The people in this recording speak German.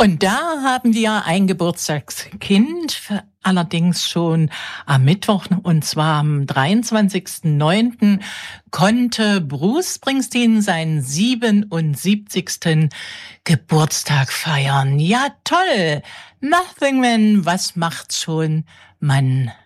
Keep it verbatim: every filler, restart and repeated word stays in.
Und da haben wir ein Geburtstagskind, allerdings schon am Mittwoch, und zwar am dreiundzwanzigsten neunten konnte Bruce Springsteen seinen siebenundsiebzigsten Geburtstag feiern. Ja, toll! Nothing Man, was macht schon man